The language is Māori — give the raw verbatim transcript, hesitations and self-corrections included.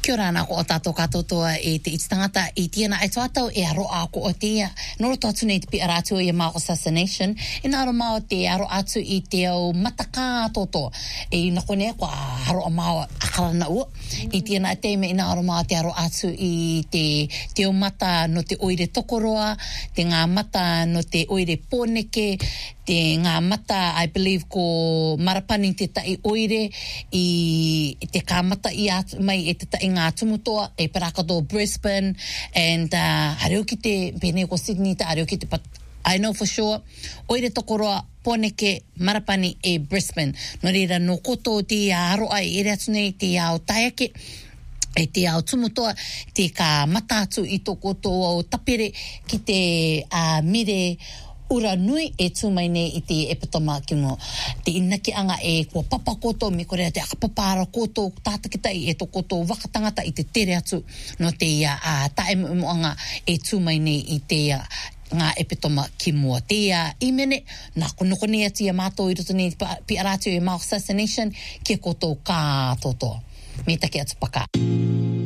Kia ora nā ko o tātou katotoa e te ititangata i tiana e toatau e aro a ko o tia. Noro to atu nei te pia rātua i a Mao assassination. E nā aro Mao te aro atu i te au mataka toto. E nakone ko a aro a Mao akarana ua. I tiana e teime i nā aro Mao te aro atu i te te o mata no te oire tokoroa, te ngā mata no te oire pōneke, te ngā mata, I believe, ko marapani te tai oire i te kāmata i atu, mai e te tai ngā tumutoa, e parakato Brisbane, and uh, hareo ki te pene ko Sydney, te hareo ki te pat, I know for sure, oire tokoroa, Pōneke, marapani e Brisbane. No reira, no koto te aroa e ere atu nei te ao taiake, e te ao tumutoa, te ka mata atu i tō koto o tapere ki te uh, mire ura nui e tūmai nei i te epitoma ki mo. Te inaki anga e kua papa koto, me korea te akapapara koto, tātakitai e tō koto wakatangata i te tere atu no te ia uh, taemu umu anga e tūmai nei i te uh, ngā epitoma ki mua. Te ia uh, imene, nā konokone atu ia mātou i roto nei pi arātu i Mao assassination, kia koto kā toto. Me take atu paka.